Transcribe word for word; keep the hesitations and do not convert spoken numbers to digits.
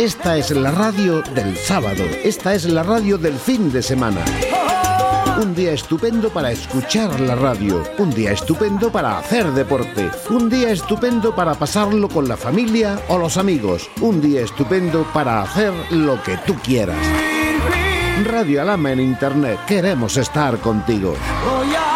Esta es la radio del sábado, esta es la radio del fin de semana. Un día estupendo para escuchar la radio, un día estupendo para hacer deporte, un día estupendo para pasarlo con la familia o los amigos, un día estupendo para hacer lo que tú quieras. Radio Alhama en internet, queremos estar contigo.